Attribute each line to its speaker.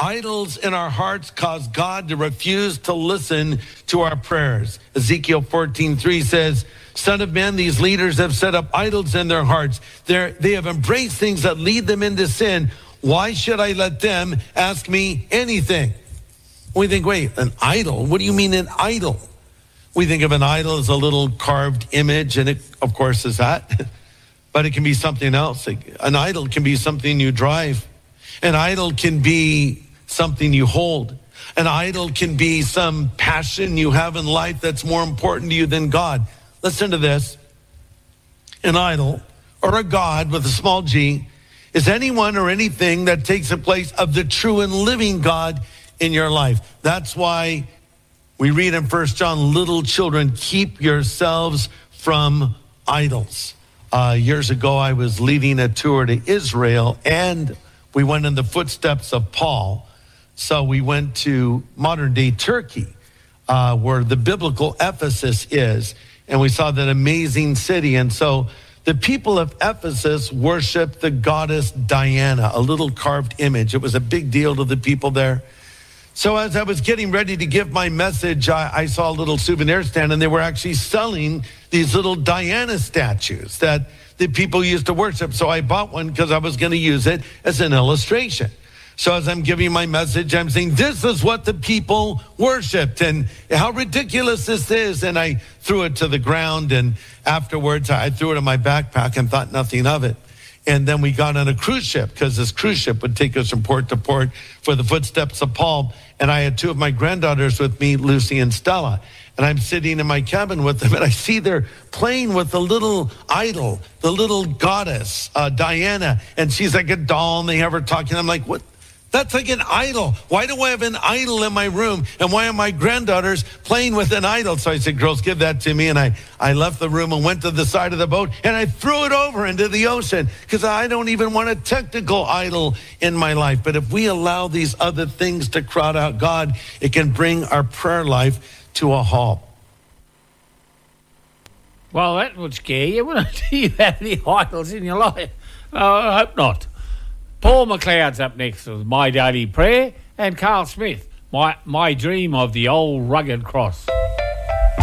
Speaker 1: Idols in our hearts cause God to refuse to listen to our prayers. Ezekiel 14:3 says, Son of man, these leaders have set up idols in their hearts. They have embraced things that lead them into sin. Why should I let them ask me anything? We think, wait, an idol? What do you mean an idol? We think of an idol as a little carved image, and it, of course, is that. But it can be something else. An idol can be something you drive. An idol can be something you hold. An idol can be some passion you have in life that's more important to you than God. Listen to this. An idol, or a god with a small g, is anyone or anything that takes the place of the true and living God in your life. That's why we read in 1 John, little children, keep yourselves from idols. Years ago, I was leading a tour to Israel, and we went in the footsteps of Paul. So we went to modern-day Turkey, where the biblical Ephesus is, and we saw that amazing city. And so the people of Ephesus worshiped the goddess Diana, a little carved image. It was a big deal to the people there. So as I was getting ready to give my message, I saw a little souvenir stand, and they were actually selling these little Diana statues that the people used to worship. So I bought one because I was going to use it as an illustration. So as I'm giving my message, I'm saying, this is what the people worshiped and how ridiculous this is. And I threw it to the ground, and afterwards I threw it in my backpack and thought nothing of it. And then we got on a cruise ship, because this cruise ship would take us from port to port for the footsteps of Paul. And I had two of my granddaughters with me, Lucy and Stella. And I'm sitting in my cabin with them, and I see they're playing with the little idol, the little goddess, Diana. And she's like a doll, and they have her talking. I'm like, what? That's like an idol. Why do I have an idol in my room? And why are my granddaughters playing with an idol? So I said, girls, give that to me. And I left the room and went to the side of the boat, and I threw it over into the ocean, because I don't even want a technical idol in my life. But if we allow these other things to crowd out God, it can bring our prayer life to a halt.
Speaker 2: Well, that would scare you, wouldn't it? Do you have any idols in your life? I hope not. Paul McLeod's up next with My Daily Prayer, and Carl Smith, my dream of the old rugged cross.